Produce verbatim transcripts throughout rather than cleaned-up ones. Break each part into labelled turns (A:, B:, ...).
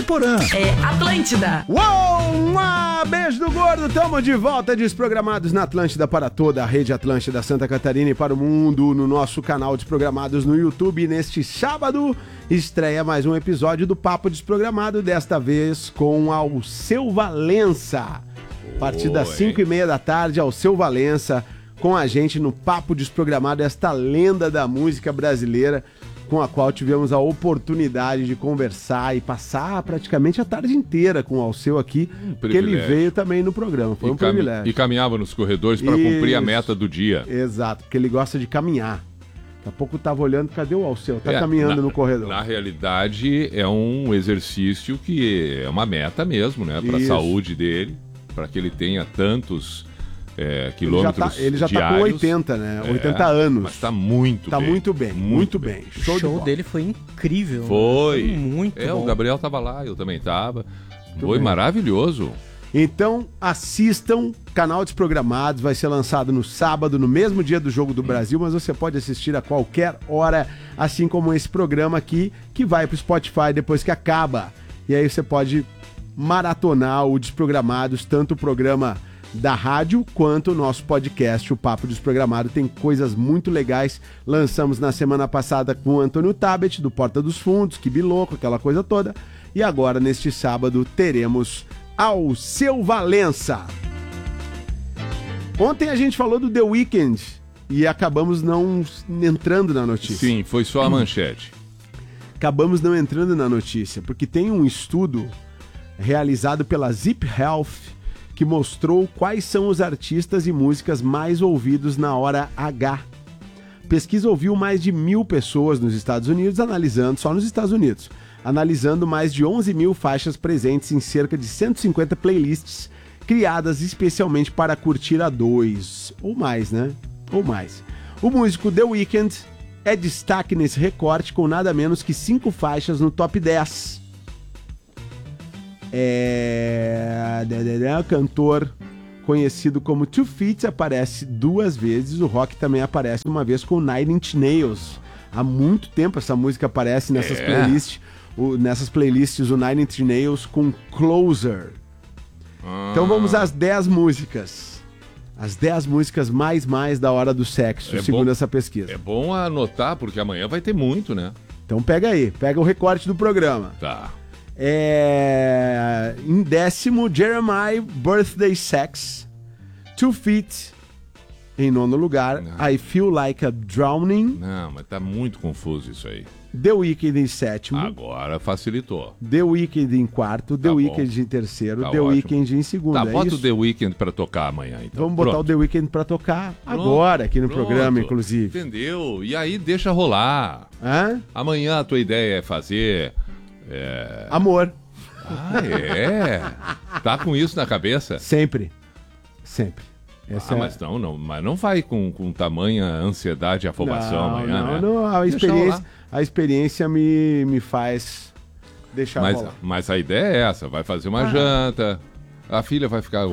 A: e Porã.
B: É Atlântida.
C: Uou! Um beijo do gordo. Tamo de volta, desprogramados na Atlântida para toda a rede Atlântida Santa Catarina e para o mundo, no nosso canal Desprogramados no YouTube. Neste sábado, estreia mais um episódio do Papo Desprogramado, desta vez com Alceu Valença. A partir das cinco e meia da tarde, Alceu Valença com a gente no Papo Desprogramado, esta lenda da música brasileira, com a qual tivemos a oportunidade de conversar e passar praticamente a tarde inteira com o Alceu aqui, um porque ele veio também no programa, foi e um cam... privilégio.
D: E caminhava nos corredores para cumprir a meta do dia.
C: Exato, porque ele gosta de caminhar. Daqui a pouco eu tava olhando, cadê o Alceu? Tá é, caminhando
D: na,
C: no corredor.
D: Na realidade, é um exercício que é uma meta mesmo, né? Para a saúde dele, para que ele tenha tantos... É, quilômetros
C: ele já tá, ele já tá com oitenta, né?
D: É,
C: oitenta anos.
D: Mas tá muito
C: tá
D: bem.
C: Tá muito bem, muito, muito bem.
E: bem. Show o show dele foi incrível.
D: Foi.
E: Né? Foi muito
D: é,
E: bom.
D: O Gabriel tava lá, eu também tava.
C: Muito
D: foi
C: bem.
D: Maravilhoso.
C: Então, assistam, canal Desprogramados, vai ser lançado no sábado, no mesmo dia do Jogo do Brasil, mas você pode assistir a qualquer hora, assim como esse programa aqui, que vai pro Spotify depois que acaba. E aí você pode maratonar o Desprogramados, tanto o programa da rádio, quanto o nosso podcast, o Papo Desprogramado. Tem coisas muito legais. Lançamos na semana passada com o Antônio Tabet, do Porta dos Fundos, que biloco, aquela coisa toda. E agora, neste sábado, teremos Alceu Valença. Ontem a gente falou do The Weeknd e acabamos não entrando na notícia.
D: Sim, foi só a manchete.
C: Acabamos não entrando na notícia, porque tem um estudo realizado pela Zip Health que mostrou quais são os artistas e músicas mais ouvidos na hora H. A pesquisa ouviu mais de mil pessoas nos Estados Unidos, analisando, só nos Estados Unidos, analisando mais de onze mil faixas presentes em cerca de cento e cinquenta playlists, criadas especialmente para curtir a dois, ou mais, né? Ou mais. O músico The Weeknd é destaque nesse recorte com nada menos que cinco faixas no top dez. É... O cantor conhecido como Two Feet aparece duas vezes, o rock também aparece uma vez com Nine Inch Nails. Há muito tempo essa música aparece nessas é. playlists, o, nessas playlists o Nine Inch Nails com Closer. Ah. Então vamos às dez músicas. As dez músicas mais mais da hora do sexo, é segundo bom, essa pesquisa.
D: É bom anotar, porque amanhã vai ter muito, né?
C: Então pega aí, pega o recorte do programa.
D: Tá.
C: É... Em décimo, Jeremiah, Birthday Sex. Two Feet. Em nono lugar, não. I Feel Like a Drowning.
D: Não, mas tá muito confuso isso aí.
C: The Weeknd em sétimo.
D: Agora facilitou.
C: The Weeknd em quarto, The tá Weeknd em terceiro, tá The ótimo. Weeknd em segundo.
D: Tá,
C: é
D: bota
C: isso?
D: o The Weeknd pra tocar amanhã, então.
C: Vamos botar Pronto. o The Weeknd pra tocar Pronto. agora, aqui no Pronto. programa, inclusive.
D: Entendeu? E aí deixa rolar.
C: Hã?
D: Amanhã a tua ideia é fazer... É...
C: Amor.
D: Ah, é? Tá com isso na cabeça?
C: Sempre. Sempre.
D: Essa ah, é... mas não, não, mas não vai com, com tamanha ansiedade e afobação
C: não,
D: amanhã,
C: não,
D: né?
C: Não, a experiência, a experiência me, me faz deixar
D: mas,
C: rolar.
D: Mas a ideia é essa, vai fazer uma ah. janta, a filha vai ficar...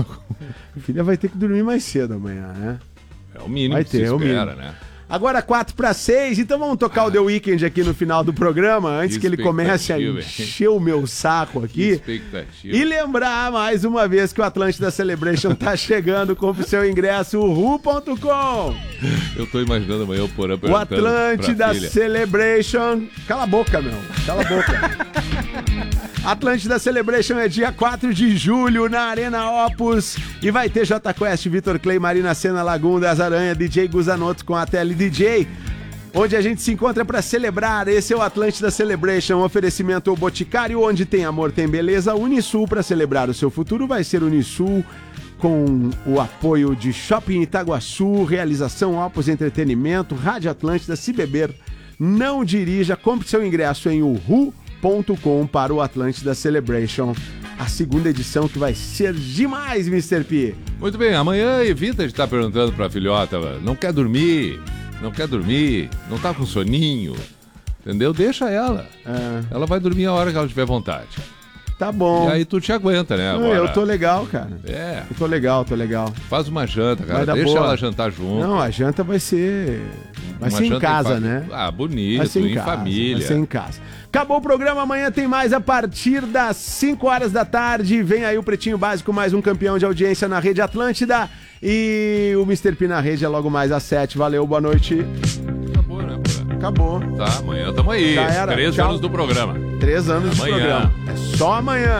C: A filha vai ter que dormir mais cedo amanhã, né?
D: É o mínimo
C: vai
D: que
C: ter,
D: se
C: é
D: espera, né?
C: Agora quatro para seis, então vamos tocar o The Weeknd aqui no final do programa, antes que ele comece a encher o meu saco aqui.
D: Expectativa.
C: E lembrar mais uma vez que o Atlântida Celebration tá chegando, compre seu ingresso, ru ponto com.
D: Eu tô imaginando amanhã o Porã
C: perguntando. O Atlântida Celebration... Cala a boca, meu. Cala a boca. Atlântida Celebration é dia quatro de julho na Arena Opus e vai ter J Quest, Vitor Clay, Marina Sena, Lagum das Aranha, D J Guzanoto com a Tele D J, onde a gente se encontra para celebrar. Esse é o Atlântida Celebration, um oferecimento ao Boticário, onde tem amor, tem beleza. Unisul, para celebrar o seu futuro, vai ser Unisul, com o apoio de Shopping Itaguaçu, realização Opus Entretenimento, Rádio Atlântida. Se beber, não dirija. Compre seu ingresso em ru ponto com para o Atlântida Celebration, a segunda edição, que vai ser demais, mister P.
D: Muito bem, amanhã evita de estar perguntando pra filhota, não quer dormir, não quer dormir, não tá com soninho, entendeu? Deixa ela, é. ela vai dormir a hora que ela tiver vontade.
C: Tá bom.
D: E aí tu te aguenta, né?
C: Não,
D: agora.
C: eu tô legal, cara.
D: É.
C: Eu tô legal, tô legal.
D: Faz uma janta, cara. Deixa boa. ela jantar junto.
C: Não, a janta vai ser... Vai
D: uma
C: ser em casa,
D: em
C: né?
D: Ah, bonito, em, em família.
C: Vai ser em casa. Acabou o programa, amanhã tem mais a partir das cinco horas da tarde. Vem aí o Pretinho Básico, mais um campeão de audiência na Rede Atlântida. E o mister P na Rede é logo mais às sete. Valeu, boa noite.
D: Acabou, né, pô?
C: Acabou.
D: Tá, amanhã tamo aí.
C: Já era.
D: Três
C: Tchau.
D: anos do programa.
C: Três anos
D: Amanhã.
C: de programa. É só amanhã.